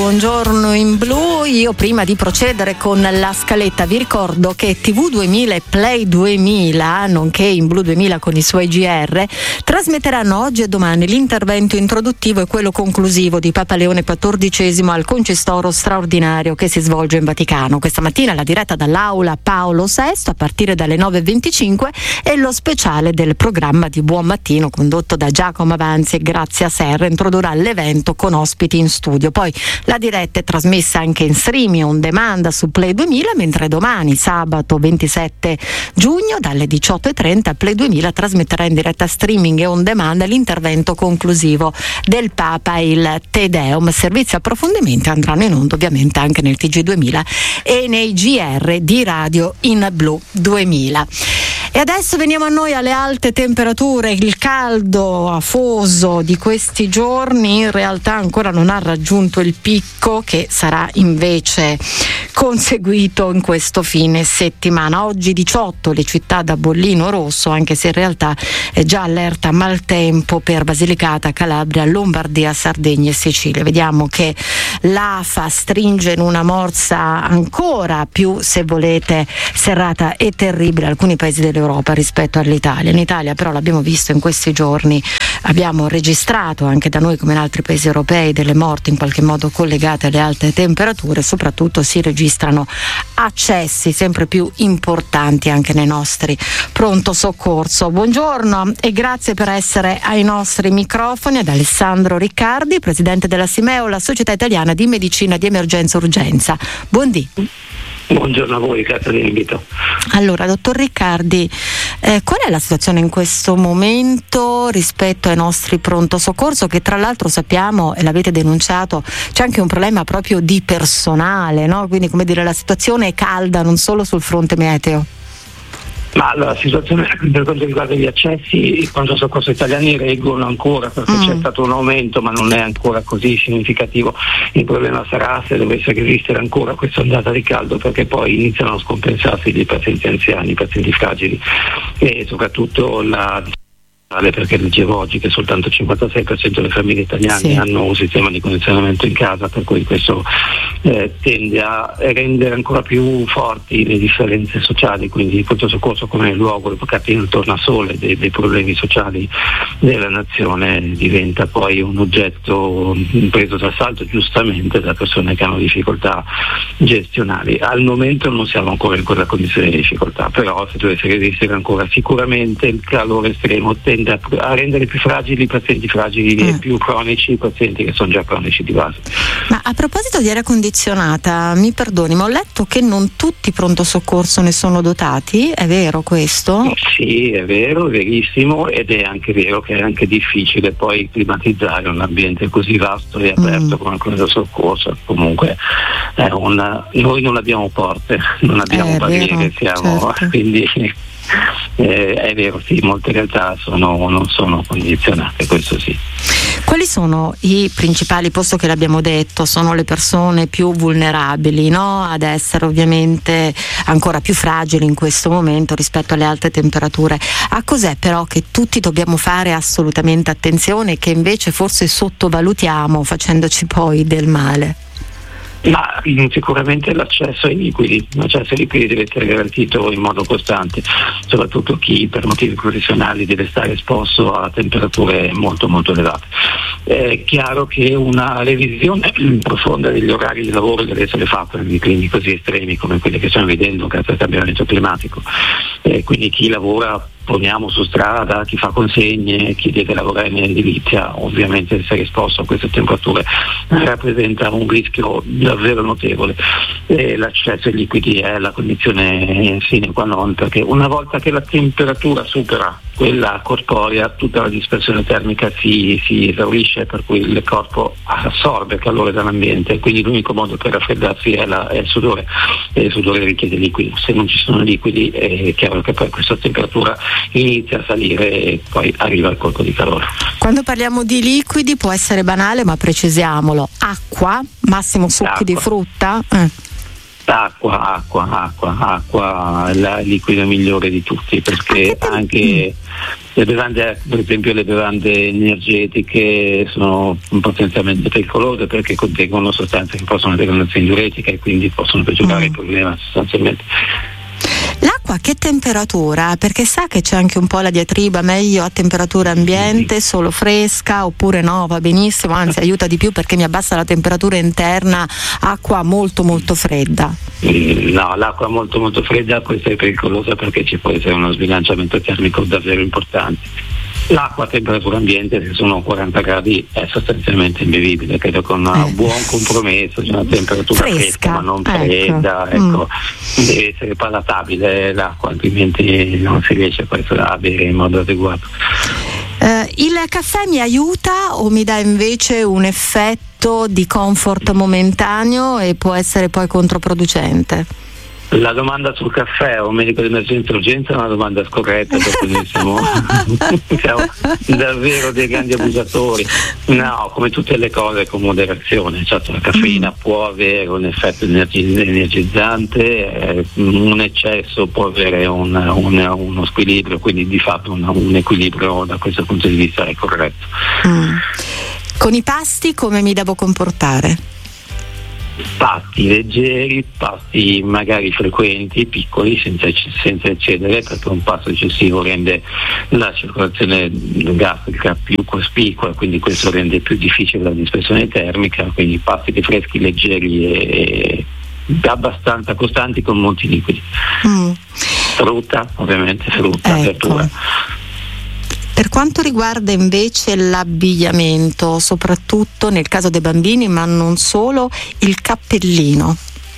buongiorno in blu. Io prima di procedere con la scaletta vi ricordo che TV2000 e Play 2000, nonché in Blu 2000 con i suoi GR, trasmetteranno oggi e domani l'intervento introduttivo e quello conclusivo di Papa Leone XIV al concistoro straordinario che si svolge in Vaticano. Questa mattina la diretta dall'Aula Paolo VI a partire dalle 9.25 e lo speciale del programma di Buon Mattino condotto da Giacomo Avanzi e Grazia Serra introdurrà l'evento con ospiti in studio. Poi la diretta è trasmessa anche in streaming on demand su Play 2000, mentre domani, sabato 27 giugno, dalle 18.30 Play 2000 trasmetterà in diretta streaming e on demand l'intervento conclusivo del Papa, il Te Deum. Servizi e approfondimenti andranno in onda ovviamente anche nel TG2000 e nei GR di Radio in Blu 2000. E adesso veniamo a noi alle alte temperature. Il caldo afoso di questi giorni in realtà ancora non ha raggiunto il picco che sarà invece conseguito in questo fine settimana. Oggi 18 le città da bollino rosso, anche se in realtà è già allerta maltempo per Basilicata, Calabria, Lombardia, Sardegna e Sicilia. Vediamo che l'AFA stringe in una morsa ancora più, se volete, serrata e terribile alcuni paesi dell'Europa rispetto all'Italia. In Italia però l'abbiamo visto in questi giorni, abbiamo registrato anche da noi come in altri paesi europei delle morti in qualche modo collegate alle alte temperature. Soprattutto si registrano accessi sempre più importanti anche nei nostri pronto soccorso. Buongiorno e grazie per essere ai nostri microfoni ad Alessandro Riccardi, presidente della Simeo, la Società Italiana di Medicina di Emergenza Urgenza. Buondì. Buongiorno a voi, grazie dell'invito. Allora, dottor Riccardi, qual è la situazione in questo momento rispetto ai nostri pronto soccorso, che tra l'altro sappiamo, e l'avete denunciato, c'è anche un problema proprio di personale, no? Quindi, come dire, la situazione è calda non solo sul fronte meteo. Ma la situazione per quanto riguarda gli accessi, i pronto soccorso italiani reggono ancora, perché c'è stato un aumento ma non è ancora così significativo. Il problema sarà se dovesse resistere ancora questa ondata di caldo, perché poi iniziano a scompensarsi i pazienti anziani, i pazienti fragili e soprattutto perché leggevo oggi che soltanto il 56% delle famiglie italiane hanno un sistema di condizionamento in casa, per cui questo tende a rendere ancora più forti le differenze sociali. Quindi il pronto soccorso come luogo il tornasole dei problemi sociali della nazione diventa poi un oggetto preso d'assalto giustamente da persone che hanno difficoltà gestionali. Al momento non siamo ancora in quella condizione di difficoltà, però se dovesse resistere ancora sicuramente il calore estremo tende a rendere più fragili i pazienti fragili e più cronici i pazienti che sono già cronici di base. Ma a proposito di aria condizionata, mi perdoni, ma ho letto che non tutti i pronto soccorso ne sono dotati, è vero questo? Sì, è vero, è verissimo, ed è anche vero che è anche difficile poi climatizzare un ambiente così vasto e aperto come il pronto soccorso. Comunque noi non abbiamo porte, non abbiamo barriere, certo. Quindi è vero, sì, molte realtà non sono condizionate, questo sì. Quali sono i principali, posto che l'abbiamo detto, sono le persone più vulnerabili, no? Ad essere ovviamente ancora più fragili in questo momento rispetto alle alte temperature. A cos'è però che tutti dobbiamo fare assolutamente attenzione e che invece forse sottovalutiamo facendoci poi del male? Ma sicuramente l'accesso ai liquidi deve essere garantito in modo costante, soprattutto chi per motivi professionali deve stare esposto a temperature molto molto elevate. È chiaro che una revisione profonda degli orari di lavoro deve essere fatta nei climi così estremi come quelli che stiamo vedendo grazie al cambiamento climatico, quindi chi lavora poniamo su strada, chi fa consegne, chi deve lavorare nell'edilizia, ovviamente essere esposto a queste temperature rappresenta un rischio davvero notevole. L'accesso ai liquidi è la condizione sine qua non, perché una volta che la temperatura supera quella corporea tutta la dispersione termica si esaurisce, per cui il corpo assorbe calore dall'ambiente, quindi l'unico modo per raffreddarsi è il sudore, e il sudore richiede liquidi. Se non ci sono liquidi è chiaro che poi questa temperatura inizia a salire e poi arriva il colpo di calore. Quando parliamo di liquidi può essere banale, ma precisiamolo: acqua, massimo succhi di frutta? Acqua, il liquido migliore di tutti, perché anche le bevande, per esempio le bevande energetiche, sono potenzialmente pericolose perché contengono sostanze che possono avere un'azione diuretica e quindi possono peggiorare il problema sostanzialmente. L'acqua a che temperatura? Perché sa che c'è anche un po' la diatriba, meglio a temperatura ambiente, solo fresca, oppure no, va benissimo, anzi aiuta di più perché mi abbassa la temperatura interna, acqua molto molto fredda. No, l'acqua molto molto fredda può essere pericolosa perché ci può essere uno sbilanciamento termico davvero importante. L'acqua a temperatura ambiente, se sono 40 gradi, è sostanzialmente imbevibile, credo con un buon compromesso di una temperatura fresca ma non fredda, ecco. Deve essere palatabile l'acqua, altrimenti non si riesce a bere in modo adeguato. Il caffè mi aiuta o mi dà invece un effetto di comfort momentaneo e può essere poi controproducente? La domanda sul caffè o un medico di emergenza e urgenza è una domanda scorretta, perché noi siamo davvero dei grandi abusatori. No, come tutte le cose con moderazione. Certo, la caffeina può avere un effetto energizzante, un eccesso può avere uno squilibrio, quindi di fatto un equilibrio da questo punto di vista è corretto. Con i pasti come mi devo comportare? Pasti leggeri, pasti magari frequenti, piccoli, senza eccedere, perché un pasto eccessivo rende la circolazione gastrica più cospicua, quindi questo rende più difficile la dispersione termica, quindi pasti freschi, leggeri e abbastanza costanti con molti liquidi. Frutta, ovviamente, verdura. Per quanto riguarda invece l'abbigliamento, soprattutto nel caso dei bambini, ma non solo, il cappellino.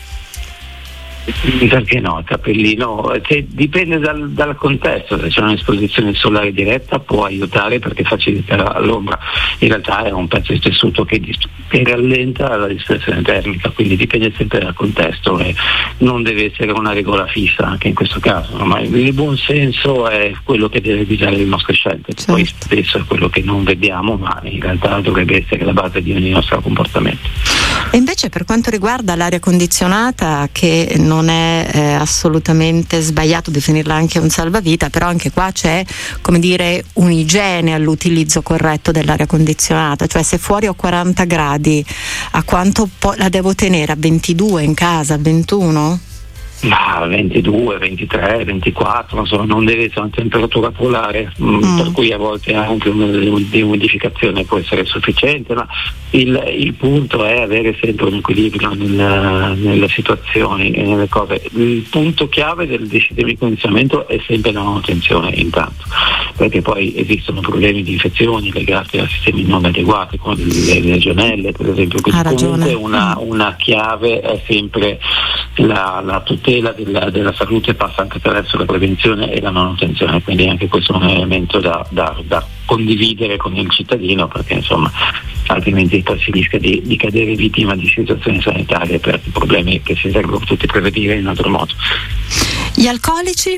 Perché no? Il cappellino dipende dal contesto. Se c'è un'esposizione solare diretta può aiutare perché facilita l'ombra. In realtà è un pezzo di tessuto che rallenta la dispersione termica, quindi dipende sempre dal contesto e non deve essere una regola fissa anche in questo caso, ma il buon senso è quello che deve guidare le nostre scelte. Certo. Poi spesso è quello che non vediamo, ma in realtà dovrebbe essere la base di ogni nostro comportamento. E invece per quanto riguarda l'aria condizionata, che non è assolutamente sbagliato definirla anche un salvavita, però anche qua c'è, come dire, un'igiene all'utilizzo corretto dell'aria condizionata, cioè se fuori ho 40 gradi, a quanto la devo tenere? A 22 in casa, a 21? Ma 22, 23, 24, insomma, non deve essere una temperatura polare, per cui a volte anche una dehumidificazione può essere sufficiente, ma il punto è avere sempre un equilibrio nelle situazioni e nelle cose. Il punto chiave del sistema di condizionamento è sempre la manutenzione intanto, perché poi esistono problemi di infezioni legati a sistemi non adeguati come le legionelle per esempio, quindi comunque una chiave è sempre la tutela della salute, passa anche attraverso la prevenzione e la manutenzione, quindi anche questo è un elemento da condividere con il cittadino, perché insomma altrimenti poi si rischia di cadere vittima di situazioni sanitarie per problemi che si dovrebbero tutti prevenire in altro modo. Gli alcolici?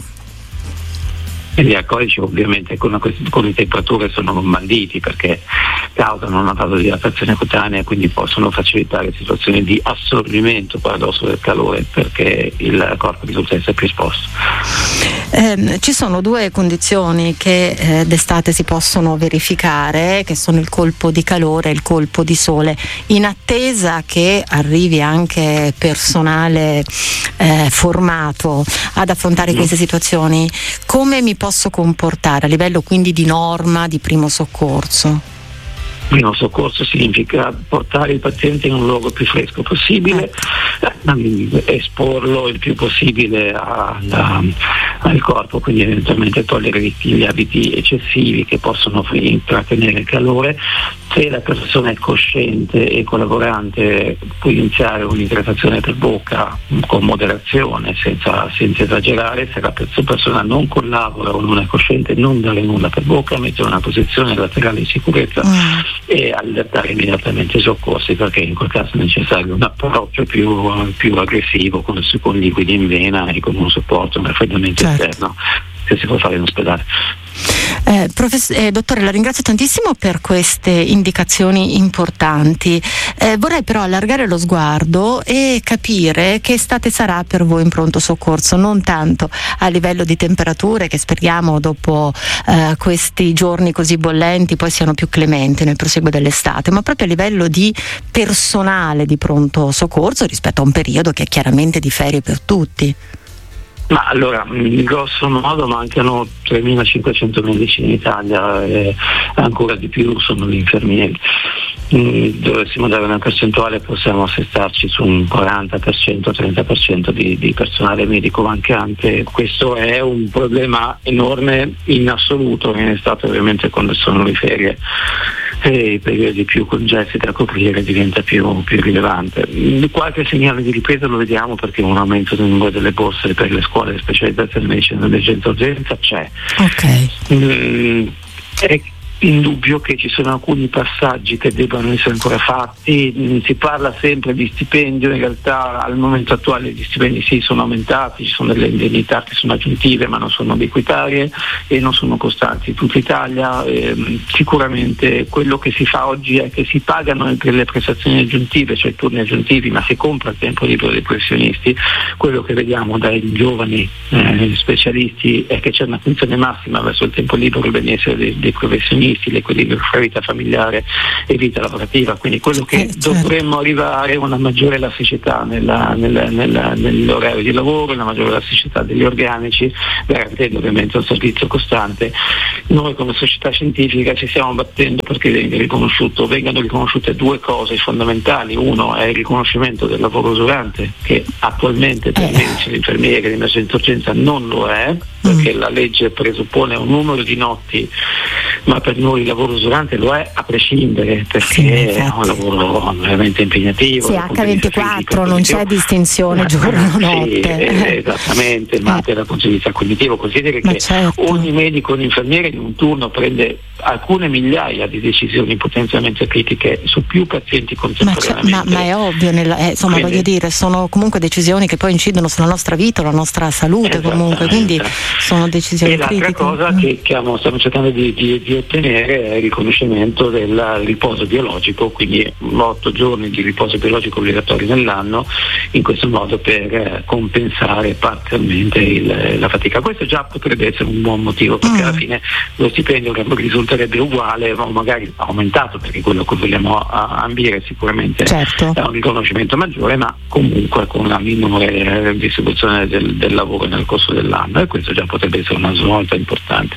Gli alcolici ovviamente con le temperature sono banditi perché causano una vasodilatazione cutanea, quindi possono facilitare situazioni di assorbimento paradosso del calore perché il corpo risulta essere più esposto. Ci sono due condizioni che d'estate si possono verificare, che sono il colpo di calore e il colpo di sole. In attesa che arrivi anche personale formato ad affrontare queste situazioni, come mi posso comportare a livello quindi di norma di primo soccorso? Primo soccorso significa portare il paziente in un luogo più fresco possibile, esporlo il più possibile al corpo, quindi eventualmente togliere gli abiti eccessivi che possono trattenere il calore. Se la persona è cosciente e collaborante può iniziare un'idratazione per bocca con moderazione, senza esagerare. Se la persona non collabora o non è cosciente, non dare nulla per bocca, mettere una posizione laterale di sicurezza e allertare immediatamente i soccorsi, perché in quel caso è necessario un approccio più aggressivo con liquidi in vena e con un supporto, un raffreddamento esterno che si può fare in ospedale. Dottore, la ringrazio tantissimo per queste indicazioni importanti. Vorrei però allargare lo sguardo e capire che estate sarà per voi in pronto soccorso, non tanto a livello di temperature, che speriamo dopo questi giorni così bollenti poi siano più clementi nel proseguo dell'estate, ma proprio a livello di personale di pronto soccorso rispetto a un periodo che è chiaramente di ferie per tutti. Ma allora, in grosso modo mancano 3.500 medici in Italia e ancora di più sono gli infermieri. Dovessimo dare una percentuale possiamo assestarci su un 40%, 30% di personale medico mancante. Questo è un problema enorme in assoluto, in estate ovviamente quando sono le ferie e i periodi più congesti da coprire diventa più rilevante. Qualche segnale di ripresa lo vediamo perché un aumento del numero delle borse per le scuole specializzate in medicina d'emergenza urgenza c'è. È indubbio che ci sono alcuni passaggi che debbano essere ancora fatti. Si parla sempre di stipendio, in realtà al momento attuale gli stipendi sì sono aumentati, ci sono delle indennità che sono aggiuntive ma non sono ubiquitarie e non sono costanti in tutta Italia. Sicuramente quello che si fa oggi è che si pagano per le prestazioni aggiuntive, cioè i turni aggiuntivi, ma si compra il tempo libero dei professionisti. Quello che vediamo dai giovani specialisti è che c'è una funzione massima verso il tempo libero e il benessere dei professionisti, l'equilibrio fra vita familiare e vita lavorativa, quindi quello che dovremmo arrivare è una maggiore elasticità nell'orario di lavoro, una maggiore elasticità degli organici, garantendo ovviamente un servizio costante. Noi come società scientifica ci stiamo battendo perché vengano riconosciute due cose fondamentali. Uno è il riconoscimento del lavoro usurante, che attualmente per medici e infermieri di emergenza urgenza non lo è, perché la legge presuppone un numero di notti, ma per noi il lavoro usurante lo è a prescindere, perché è un lavoro veramente impegnativo. Sì, H24 non c'è distinzione giorno-notte. Esattamente, ma dal punto di vista cognitivo consideri che ogni medico, ogni infermiere in un turno prende alcune migliaia di decisioni potenzialmente critiche su più pazienti contemporaneamente. Ma è ovvio, insomma, quindi, voglio dire, sono comunque decisioni che poi incidono sulla nostra vita, la nostra salute comunque, quindi sono decisioni critiche. E l'altra cosa che stiamo cercando di ottenere è il riconoscimento del riposo biologico, quindi 8 giorni di riposo biologico obbligatori nell'anno, in questo modo per compensare parzialmente la fatica. Questo già potrebbe essere un buon motivo, perché alla fine lo stipendio risulterebbe uguale o magari aumentato, perché quello che vogliamo ambire sicuramente è un riconoscimento maggiore, ma comunque con una minore distribuzione del lavoro nel corso dell'anno, e questo già potrebbe essere una svolta importante.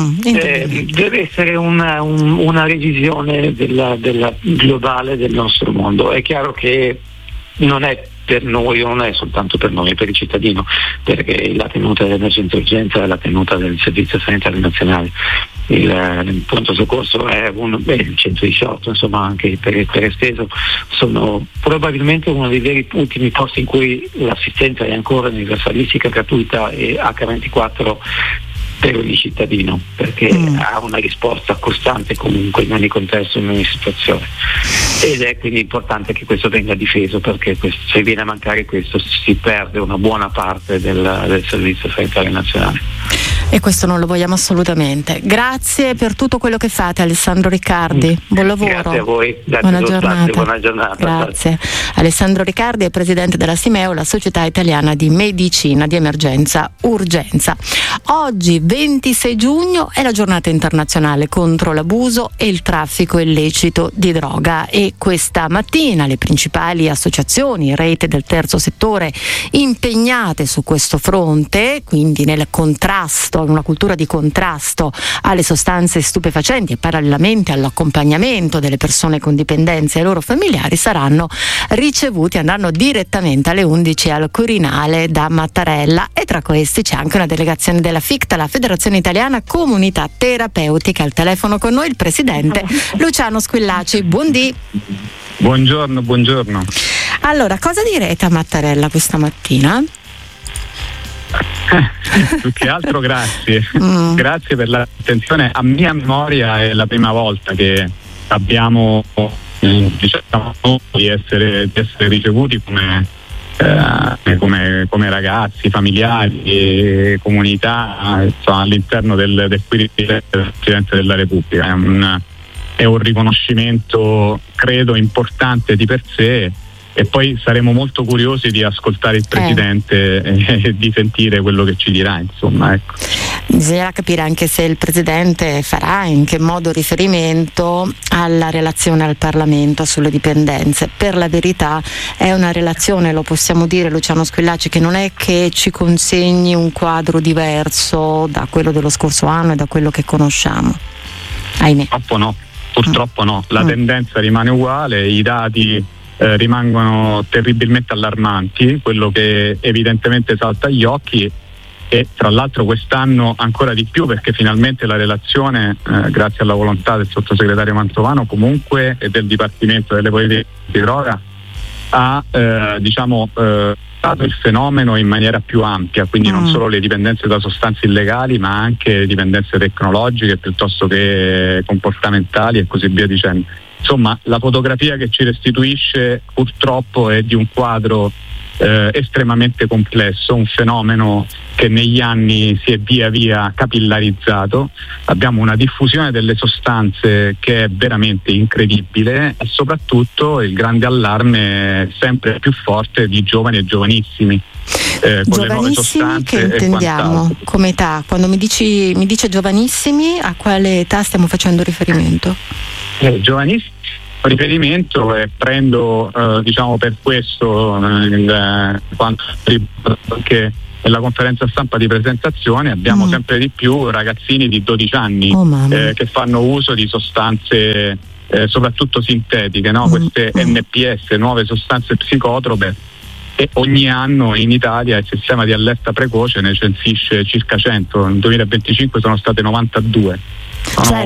Deve essere una revisione della globale del nostro mondo. È chiaro che non è per noi, non è soltanto per noi, è per il cittadino, perché la tenuta dell'emergenza urgenza è la tenuta del servizio sanitario nazionale. Il pronto soccorso è il 118, insomma, anche per esteso, sono probabilmente uno dei veri ultimi posti in cui l'assistenza è ancora universalistica, gratuita e H24 per ogni cittadino, perché ha una risposta costante comunque in ogni contesto, in ogni situazione, ed è quindi importante che questo venga difeso, perché se viene a mancare questo si perde una buona parte del servizio sanitario nazionale. E questo non lo vogliamo assolutamente. Grazie per tutto quello che fate, Alessandro Riccardi. Buon lavoro. Grazie a voi. Buona giornata. Buona giornata. Grazie. Alessandro Riccardi è presidente della Simeo, la Società Italiana di Medicina di Emergenza Urgenza. Oggi, 26 giugno, è la giornata internazionale contro l'abuso e il traffico illecito di droga, e questa mattina le principali associazioni, rete del terzo settore, impegnate su questo fronte, quindi nel contrasto, in una cultura di contrasto alle sostanze stupefacenti e parallelamente all'accompagnamento delle persone con dipendenze e ai loro familiari, saranno ricevuti, andranno direttamente alle 11 al Quirinale da Mattarella, e tra questi c'è anche una delegazione della FICTA, la Federazione Italiana Comunità Terapeutiche. Al telefono con noi il presidente Luciano Squillaci. Buongiorno. Allora, cosa direte a Mattarella questa mattina? Più che altro grazie. Grazie per l'attenzione. A mia memoria è la prima volta che abbiamo di essere ricevuti come ragazzi, familiari, comunità, insomma, all'interno del Quirinale del Presidente della Repubblica. È un riconoscimento, credo, importante di per sé, e poi saremo molto curiosi di ascoltare il Presidente e di sentire quello che ci dirà, insomma, ecco. Bisognerà capire anche se il Presidente farà in che modo riferimento alla relazione al Parlamento sulle dipendenze. Per la verità è una relazione, lo possiamo dire, Luciano Squillaci, che non è che ci consegni un quadro diverso da quello dello scorso anno e da quello che conosciamo, ahimè. Purtroppo no, la tendenza rimane uguale, i dati rimangono terribilmente allarmanti, quello che evidentemente salta agli occhi, e tra l'altro quest'anno ancora di più, perché finalmente la relazione, grazie alla volontà del sottosegretario Mantovano comunque e del Dipartimento delle Politiche di Droga, ha il fenomeno in maniera più ampia, quindi non solo le dipendenze da sostanze illegali, ma anche dipendenze tecnologiche piuttosto che comportamentali e così via dicendo. Insomma, la fotografia che ci restituisce purtroppo è di un quadro estremamente complesso, un fenomeno che negli anni si è via via capillarizzato. Abbiamo una diffusione delle sostanze che è veramente incredibile, e soprattutto il grande allarme sempre più forte di giovani e giovanissimi. Giovanissimi che intendiamo come età? Quando mi dice giovanissimi, a quale età stiamo facendo riferimento? Giovanissimi riferimento, e prendo per questo quanto anche nella conferenza stampa di presentazione abbiamo sempre di più ragazzini di 12 anni che fanno uso di sostanze soprattutto sintetiche, no? Queste NPS, nuove sostanze psicotrope, e ogni anno in Italia il sistema di allerta precoce ne censisce circa 100, nel 2025 sono state 92. Cioè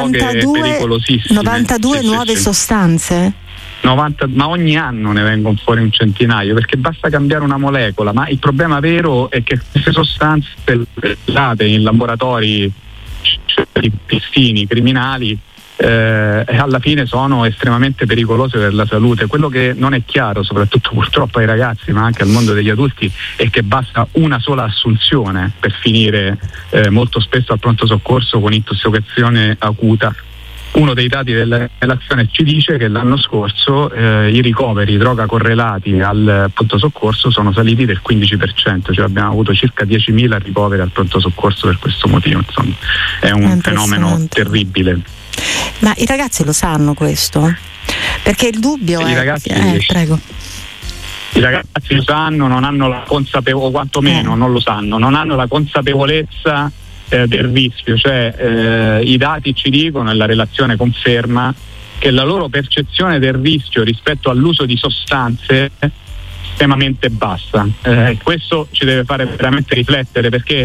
92 nuove sostanze? 90, ma ogni anno ne vengono fuori un centinaio, perché basta cambiare una molecola, ma il problema vero è che queste sostanze usate in laboratori clandestini, criminali, alla fine sono estremamente pericolose per la salute. Quello che non è chiaro, soprattutto purtroppo ai ragazzi ma anche al mondo degli adulti, è che basta una sola assunzione per finire molto spesso al pronto soccorso con intossicazione acuta. Uno dei dati della relazione ci dice che l'anno scorso i ricoveri droga correlati al pronto soccorso sono saliti del 15%, cioè abbiamo avuto circa 10.000 ricoveri al pronto soccorso per questo motivo. Insomma, è un fenomeno terribile. Ma i ragazzi lo sanno questo? Perché il dubbio è... prego. I ragazzi lo sanno, non hanno la consapevolezza, o quantomeno non lo sanno, non hanno la consapevolezza del rischio, cioè i dati ci dicono, e la relazione conferma, che la loro percezione del rischio rispetto all'uso di sostanze è estremamente bassa. Questo ci deve fare veramente riflettere, perché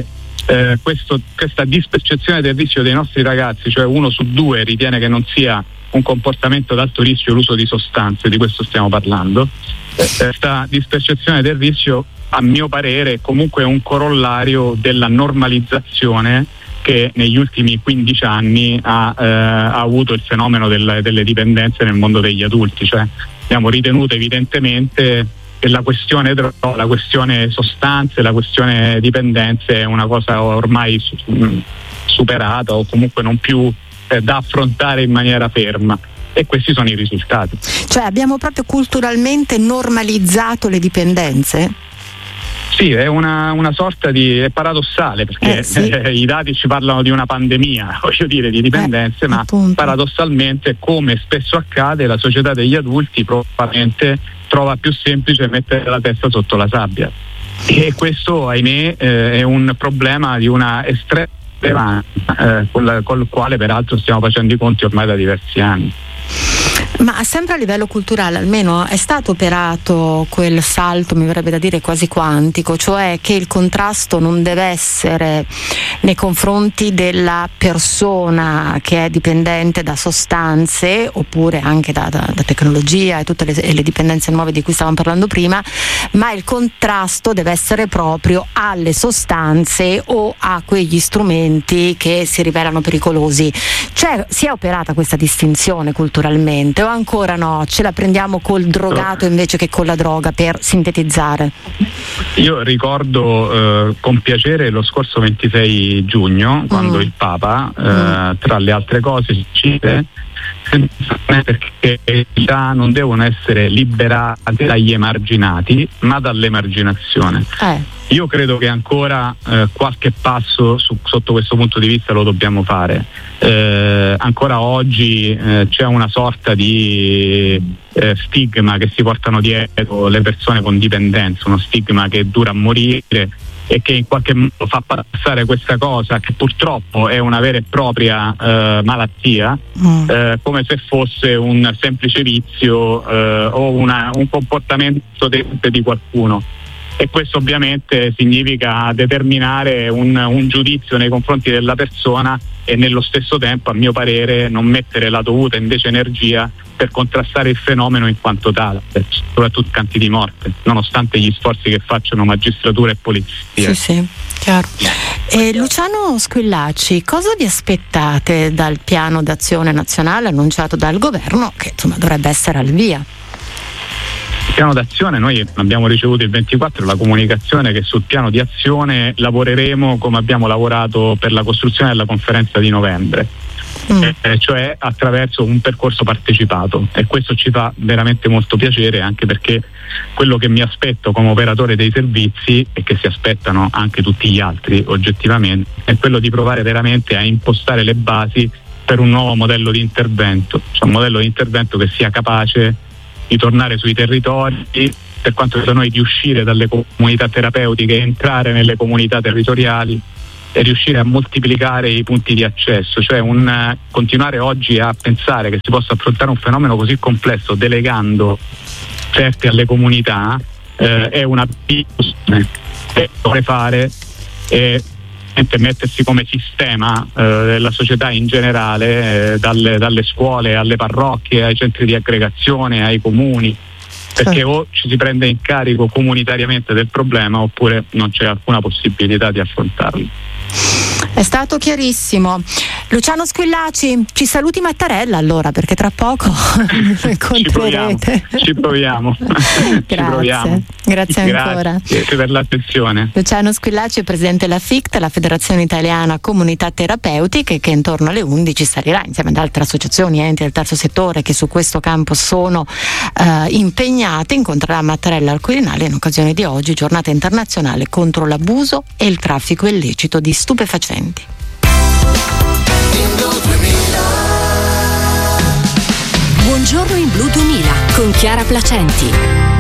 questa dispercezione del rischio dei nostri ragazzi, cioè 1 su 2 ritiene che non sia un comportamento ad alto rischio l'uso di sostanze, di questo stiamo parlando. Questa dispercezione del rischio, a mio parere, è comunque un corollario della normalizzazione che negli ultimi 15 anni ha avuto il fenomeno delle dipendenze nel mondo degli adulti. Cioè abbiamo ritenuto evidentemente che la questione droga, la questione sostanze, la questione dipendenze è una cosa ormai superata, o comunque non più da affrontare in maniera ferma. E questi sono i risultati. Cioè abbiamo proprio culturalmente normalizzato le dipendenze? Sì, è una sorta di... è paradossale, perché i dati ci parlano di una pandemia, voglio dire, di dipendenze, ma appunto, paradossalmente, come spesso accade, la società degli adulti probabilmente trova più semplice mettere la testa sotto la sabbia. E questo, ahimè, è un problema di una estrema col quale peraltro stiamo facendo i conti ormai da diversi anni. Ma sempre a livello culturale almeno è stato operato quel salto, mi verrebbe da dire quasi quantico, cioè che il contrasto non deve essere nei confronti della persona che è dipendente da sostanze, oppure anche da tecnologia e tutte le dipendenze nuove di cui stavamo parlando prima, ma il contrasto deve essere proprio alle sostanze o a quegli strumenti che si rivelano pericolosi. Cioè si è operata questa distinzione culturalmente, o ancora no, ce la prendiamo col drogato invece che con la droga, per sintetizzare? Io ricordo con piacere lo scorso 26 giugno quando il Papa tra le altre cose cita perché non devono essere liberate dagli emarginati ma dall'emarginazione. Io credo che ancora qualche passo sotto questo punto di vista lo dobbiamo fare. Ancora oggi c'è una sorta di stigma che si portano dietro le persone con dipendenza, uno stigma che dura a morire e che in qualche modo fa passare questa cosa, che purtroppo è una vera e propria malattia, come se fosse un semplice vizio o un comportamento di qualcuno. E questo ovviamente significa determinare un giudizio nei confronti della persona e nello stesso tempo, a mio parere, non mettere la dovuta invece energia per contrastare il fenomeno in quanto tale, soprattutto canti di morte, nonostante gli sforzi che facciano magistratura e polizia. Sì, chiaro. E Luciano Squillaci, cosa vi aspettate dal piano d'azione nazionale annunciato dal governo, che insomma dovrebbe essere al via? Il piano d'azione, noi abbiamo ricevuto il 24 la comunicazione che sul piano di azione lavoreremo come abbiamo lavorato per la costruzione della conferenza di novembre, cioè attraverso un percorso partecipato, e questo ci fa veramente molto piacere, anche perché quello che mi aspetto come operatore dei servizi e che si aspettano anche tutti gli altri oggettivamente è quello di provare veramente a impostare le basi per un nuovo modello di intervento, cioè un modello di intervento che sia capace di tornare sui territori, per quanto riguarda noi di uscire dalle comunità terapeutiche, entrare nelle comunità territoriali e riuscire a moltiplicare i punti di accesso, cioè continuare oggi a pensare che si possa affrontare un fenomeno così complesso delegando certi alle comunità è una abitudine che dovrei fare e mettersi come sistema della società in generale, dalle scuole alle parrocchie, ai centri di aggregazione, ai comuni, perché o ci si prende in carico comunitariamente del problema oppure non c'è alcuna possibilità di affrontarlo. È stato chiarissimo. Luciano Squillaci, ci saluti Mattarella allora, perché tra poco lo incontrerete. Ci proviamo. Grazie. Grazie ancora. Grazie per l'attenzione. Luciano Squillaci è presidente della FICT, la Federazione Italiana Comunità Terapeutiche, che intorno alle 11 salirà insieme ad altre associazioni, enti del terzo settore che su questo campo sono impegnate. Incontrerà Mattarella al Quirinale in occasione di oggi, giornata internazionale contro l'abuso e il traffico illecito di stupefacenti. Buongiorno in Blu 2000 con Chiara Placenti.